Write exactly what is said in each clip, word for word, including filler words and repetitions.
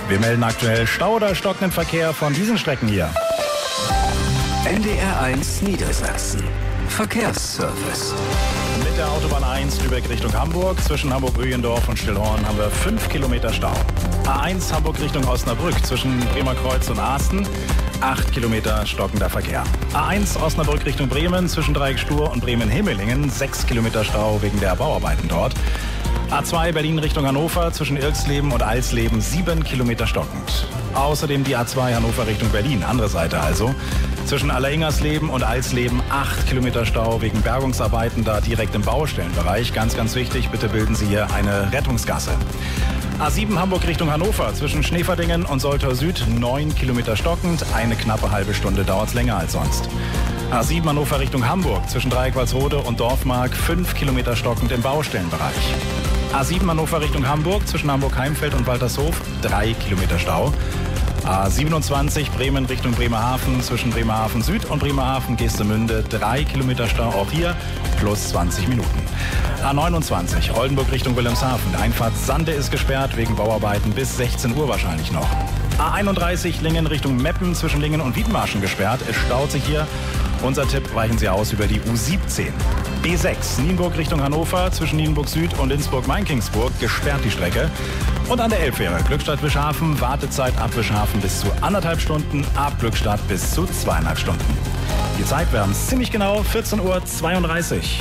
Wir melden aktuell Stau oder stockenden Verkehr von diesen Strecken hier. N D R eins Niedersachsen. Verkehrsservice. Mit der Autobahn eins Lübeck Richtung Hamburg. Zwischen Hamburg-Öhendorf und Stillhorn haben wir fünf Kilometer Stau. A eins Hamburg Richtung Osnabrück zwischen Bremerkreuz und Aasten. acht Kilometer stockender Verkehr. A eins Osnabrück Richtung Bremen zwischen Dreieckstuhr und Bremen-Himmelingen. sechs Kilometer Stau wegen der Bauarbeiten dort. A zwei Berlin Richtung Hannover zwischen Irksleben und Alsleben. sieben Kilometer stockend. Außerdem die A zwei Hannover Richtung Berlin, andere Seite also. Zwischen Alleringersleben und Alsleben acht Kilometer Stau wegen Bergungsarbeiten da direkt im Baustellenbereich. Ganz, ganz wichtig, bitte bilden Sie hier eine Rettungsgasse. A sieben Hamburg Richtung Hannover zwischen Schneeverdingen und Soltau Süd neun Kilometer stockend. Eine knappe halbe Stunde dauert es länger als sonst. A sieben Hannover Richtung Hamburg zwischen Dreieckwalsrode und Dorfmark fünf Kilometer stockend im Baustellenbereich. A sieben Hannover Richtung Hamburg zwischen Hamburg-Heimfeld und Waltershof drei Kilometer Stau. A siebenundzwanzig Bremen Richtung Bremerhaven zwischen Bremerhaven Süd und Bremerhaven Geestemünde drei Kilometer Stau, auch hier plus zwanzig Minuten. A neunundzwanzig Oldenburg Richtung Wilhelmshaven. Die Einfahrt Sande ist gesperrt wegen Bauarbeiten bis sechzehn Uhr wahrscheinlich noch. A einunddreißig Lingen Richtung Meppen zwischen Lingen und Wiedmarschen gesperrt. Es staut sich hier. Unser Tipp, weichen Sie aus über die U siebzehn. B sechs Nienburg Richtung Hannover zwischen Nienburg Süd und Innsbruck-Mainkingsburg gesperrt die Strecke. Und an der Elbfähre Glückstadt-Wischhafen Wartezeit ab Wischhafen bis zu anderthalb Stunden, ab Glückstadt bis zu zweieinhalb Stunden. Die Zeit, wir haben es ziemlich genau, vierzehn Uhr zweiunddreißig.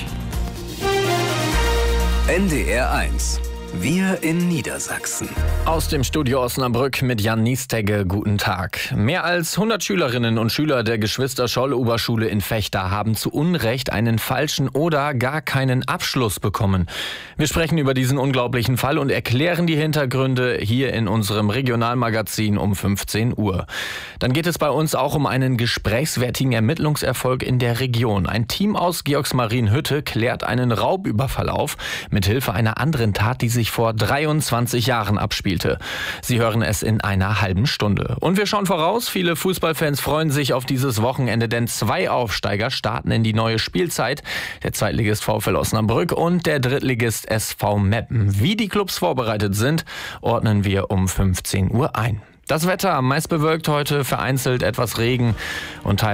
N D R eins. Wir in Niedersachsen. Aus dem Studio Osnabrück mit Jan Niestegge, guten Tag. Mehr als hundert Schülerinnen und Schüler der Geschwister-Scholl-Oberschule in Vechta haben zu Unrecht einen falschen oder gar keinen Abschluss bekommen. Wir sprechen über diesen unglaublichen Fall und erklären die Hintergründe hier in unserem Regionalmagazin um fünfzehn Uhr. Dann geht es bei uns auch um einen gesprächswertigen Ermittlungserfolg in der Region. Ein Team aus Georgsmarienhütte klärt einen Raubüberfall auf, mithilfe einer anderen Tat, die sich vor dreiundzwanzig Jahren abspielte. Sie hören es in einer halben Stunde. Und wir schauen voraus, viele Fußballfans freuen sich auf dieses Wochenende, denn zwei Aufsteiger starten in die neue Spielzeit. Der Zweitligist VfL Osnabrück und der Drittligist S V Meppen. Wie die Clubs vorbereitet sind, ordnen wir um fünfzehn Uhr ein. Das Wetter meist bewölkt heute, vereinzelt etwas Regen und teilweise